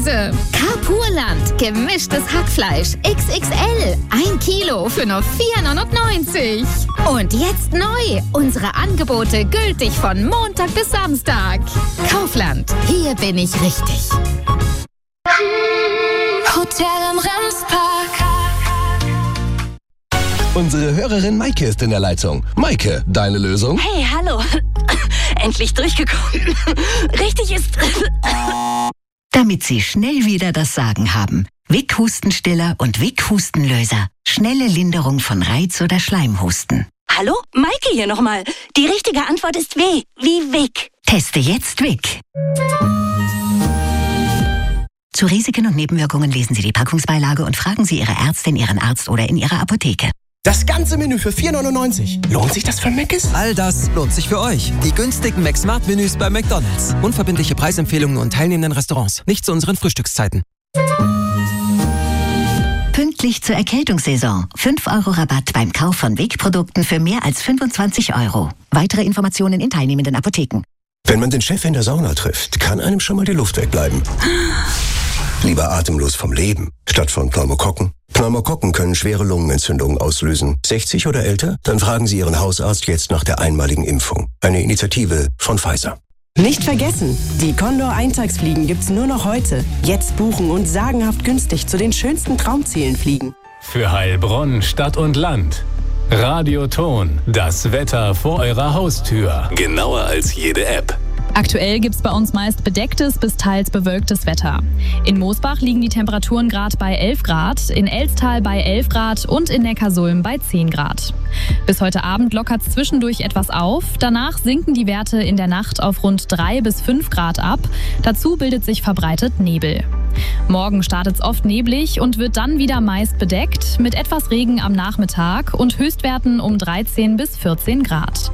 Preise. Carpurland, gemischtes Hackfleisch, XXL, 1 Kilo für nur 4,99 €. Und jetzt neu, unsere Angebote gültig von Montag bis Samstag. Kaufland, hier bin ich richtig. Hotel im Remspark. Unsere Hörerin Maike ist in der Leitung. Maike, deine Lösung? Hey, hallo. Endlich durchgekommen. Richtig ist... Damit Sie schnell wieder das Sagen haben. Vic Hustenstiller und Vic Hustenlöser. Schnelle Linderung von Reiz- oder Schleimhusten. Hallo? Maike hier nochmal. Die richtige Antwort ist W. Wie Vic. Teste jetzt Vic. Zu Risiken und Nebenwirkungen lesen Sie die Packungsbeilage und fragen Sie Ihre Ärztin, Ihren Arzt oder in Ihrer Apotheke. Das ganze Menü für 4,99 €. Lohnt sich das für Mc's? All das lohnt sich für euch. Die günstigen McSmart-Menüs bei McDonald's. Unverbindliche Preisempfehlungen und teilnehmenden Restaurants. Nicht zu unseren Frühstückszeiten. Pünktlich zur Erkältungssaison. 5 € Rabatt beim Kauf von Vic-Produkten für mehr als 25 €. Weitere Informationen in teilnehmenden Apotheken. Wenn man den Chef in der Sauna trifft, kann einem schon mal die Luft wegbleiben. Lieber atemlos vom Leben, statt von Pneumokokken. Pneumokokken können schwere Lungenentzündungen auslösen. 60 oder älter? Dann fragen Sie Ihren Hausarzt jetzt nach der einmaligen Impfung. Eine Initiative von Pfizer. Nicht vergessen, die Condor-Eintagsfliegen gibt's nur noch heute. Jetzt buchen und sagenhaft günstig zu den schönsten Traumzielen fliegen. Für Heilbronn, Stadt und Land. Radioton, das Wetter vor eurer Haustür. Genauer als jede App. Aktuell gibt es bei uns meist bedecktes bis teils bewölktes Wetter. In Moosbach liegen die Temperaturen gerade bei 11 Grad, in Elstal bei 11 Grad und in Neckarsulm bei 10 Grad. Bis heute Abend lockert es zwischendurch etwas auf. Danach sinken die Werte in der Nacht auf rund 3 bis 5 Grad ab. Dazu bildet sich verbreitet Nebel. Morgen startet es oft neblig und wird dann wieder meist bedeckt, mit etwas Regen am Nachmittag und Höchstwerten um 13 bis 14 Grad.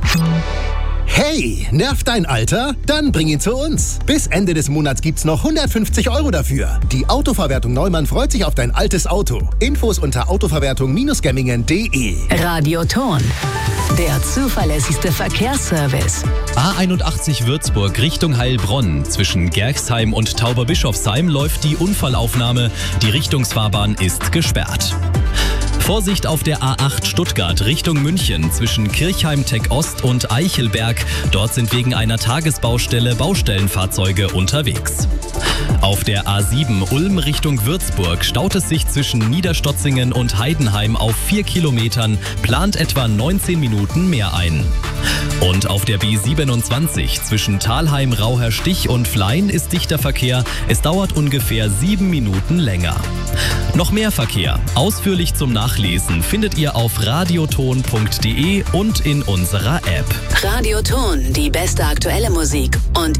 Hey, nervt dein Alter? Dann bring ihn zu uns. Bis Ende des Monats gibt's noch 150 € dafür. Die Autoverwertung Neumann freut sich auf dein altes Auto. Infos unter autoverwertung-gemmingen.de. Radioton, der zuverlässigste Verkehrsservice. A81 Würzburg Richtung Heilbronn. Zwischen Gerxheim und Tauberbischofsheim läuft die Unfallaufnahme. Die Richtungsfahrbahn ist gesperrt. Vorsicht auf der A8 Stuttgart Richtung München zwischen Kirchheim-Tech Ost und Eichelberg. Dort sind wegen einer Tagesbaustelle Baustellenfahrzeuge unterwegs. Auf der A7 Ulm Richtung Würzburg staut es sich zwischen Niederstotzingen und Heidenheim auf 4 Kilometern, plant etwa 19 Minuten mehr ein. Und auf der B27 zwischen Thalheim, Rauherstich und Flein ist dichter Verkehr. Es dauert ungefähr 7 Minuten länger. Noch mehr Verkehr, ausführlich zum Nachlesen, findet ihr auf radioton.de und in unserer App. Radioton, die beste aktuelle Musik und